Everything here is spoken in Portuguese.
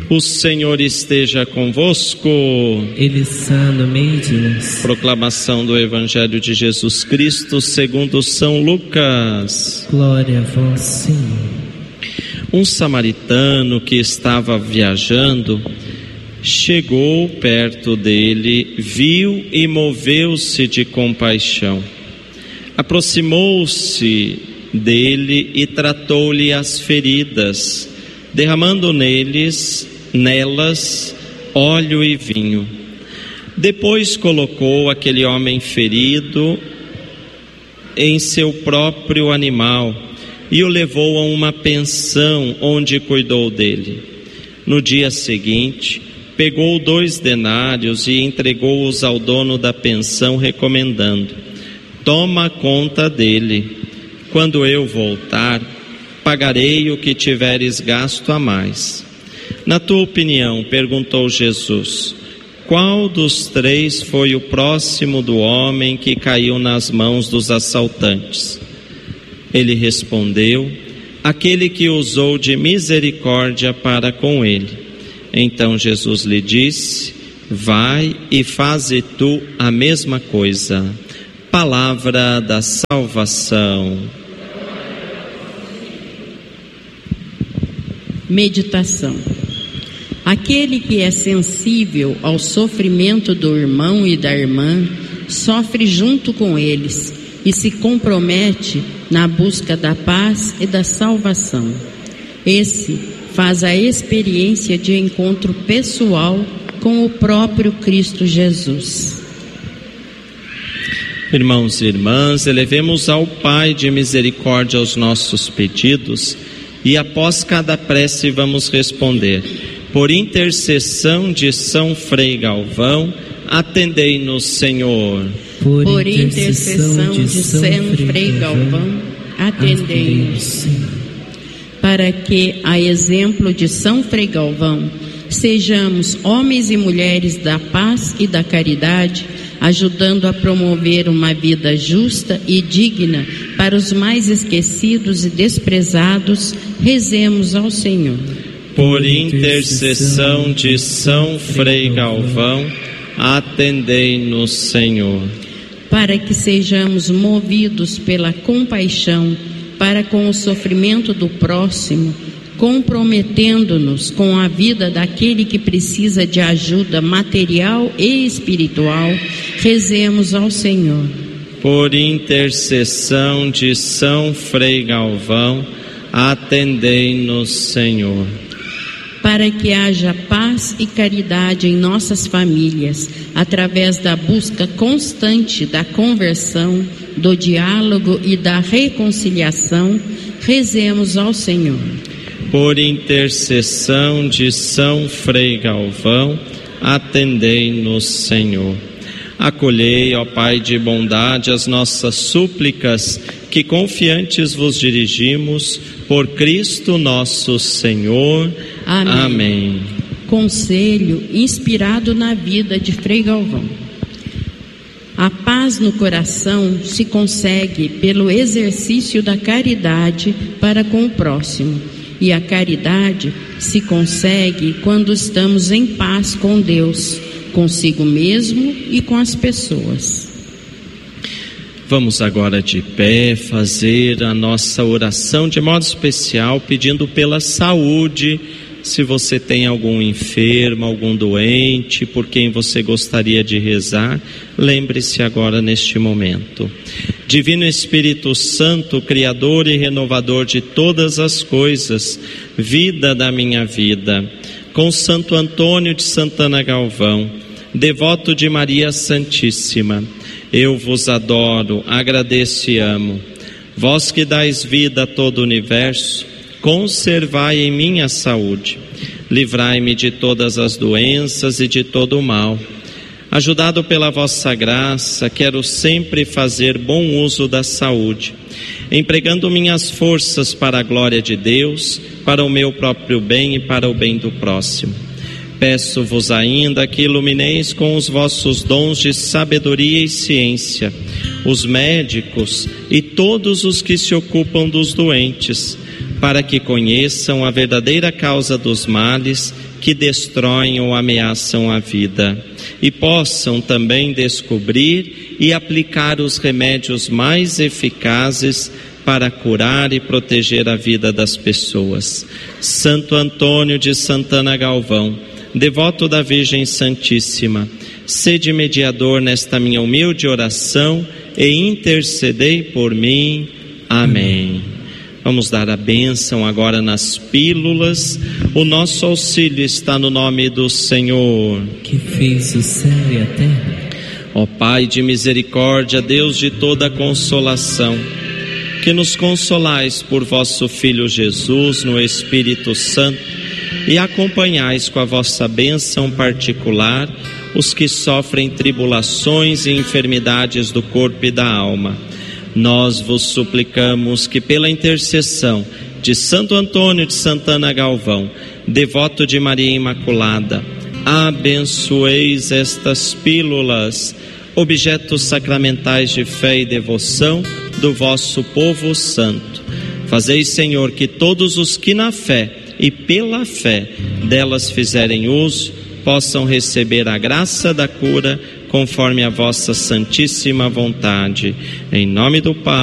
O Senhor esteja convosco. Ele está no meio de nós. Proclamação do Evangelho de Jesus Cristo segundo São Lucas. Glória a vós, Senhor. Um samaritano que estava viajando chegou perto dele, viu e moveu-se de compaixão. Aproximou-se dele e tratou-lhe as feridas, derramando nelas óleo e vinho. Depois colocou aquele homem ferido em seu próprio animal e o levou a uma pensão onde cuidou dele. No dia seguinte, pegou 2 denários e entregou-os ao dono da pensão, recomendando: toma conta dele. Quando eu voltar, pagarei o que tiveres gasto a mais. Na tua opinião, perguntou Jesus, qual dos 3 foi o próximo do homem que caiu nas mãos dos assaltantes? Ele respondeu: aquele que usou de misericórdia para com ele. Então Jesus lhe disse: vai e faze tu a mesma coisa. Palavra da salvação. Meditação. Aquele que é sensível ao sofrimento do irmão e da irmã, sofre junto com eles e se compromete na busca da paz e da salvação. Esse faz a experiência de encontro pessoal com o próprio Cristo Jesus. Irmãos e irmãs, elevemos ao Pai de misericórdia os nossos pedidos e após cada prece vamos responder: por intercessão de São Frei Galvão, atendei-nos, Senhor. Por intercessão de São Frei Galvão, atendei-nos. Para que, a exemplo de São Frei Galvão, sejamos homens e mulheres da paz e da caridade, ajudando a promover uma vida justa e digna para os mais esquecidos e desprezados, rezemos ao Senhor. Por intercessão de São Frei Galvão, atendei-nos, Senhor. Para que sejamos movidos pela compaixão para com o sofrimento do próximo, comprometendo-nos com a vida daquele que precisa de ajuda material e espiritual, rezemos ao Senhor. Por intercessão de São Frei Galvão, atendei-nos, Senhor. Para que haja paz e caridade em nossas famílias, através da busca constante da conversão, do diálogo e da reconciliação, rezemos ao Senhor. Por intercessão de São Frei Galvão, atendei-nos, Senhor. Acolhei, ó Pai de bondade, as nossas súplicas, que confiantes vos dirigimos, por Cristo nosso Senhor. Amém. Amém. Conselho inspirado na vida de Frei Galvão. A paz no coração se consegue pelo exercício da caridade para com o próximo. E a caridade se consegue quando estamos em paz com Deus, consigo mesmo e com as pessoas. Vamos agora de pé fazer a nossa oração de modo especial, pedindo pela saúde. Se você tem algum enfermo, algum doente, por quem você gostaria de rezar, lembre-se agora neste momento. Divino Espírito Santo, Criador e Renovador de todas as coisas, vida da minha vida, com Santo Antônio de Santana Galvão, devoto de Maria Santíssima, eu vos adoro, agradeço e amo. Vós que dais vida a todo o universo, conservai em mim a saúde, livrai-me de todas as doenças e de todo o mal. Ajudado pela vossa graça, quero sempre fazer bom uso da saúde, empregando minhas forças para a glória de Deus, para o meu próprio bem e para o bem do próximo. Peço-vos ainda que ilumineis com os vossos dons de sabedoria e ciência os médicos e todos os que se ocupam dos doentes, para que conheçam a verdadeira causa dos males que destroem ou ameaçam a vida, e possam também descobrir e aplicar os remédios mais eficazes para curar e proteger a vida das pessoas. Santo Antônio de Santana Galvão, devoto da Virgem Santíssima, sede mediador nesta minha humilde oração e intercedei por mim. Amém. Vamos dar a bênção agora nas pílulas. O nosso auxílio está no nome do Senhor, que fez o céu e a terra. Ó Pai de misericórdia, Deus de toda consolação, que nos consolais por vosso Filho Jesus no Espírito Santo e acompanhais com a vossa bênção particular os que sofrem tribulações e enfermidades do corpo e da alma. Nós vos suplicamos que pela intercessão de Santo Antônio de Santana Galvão, devoto de Maria Imaculada, abençoeis estas pílulas, objetos sacramentais de fé e devoção do vosso povo santo. Fazei, Senhor, que todos os que na fé e pela fé delas fizerem uso, possam receber a graça da cura, conforme a vossa santíssima vontade. Em nome do Pai,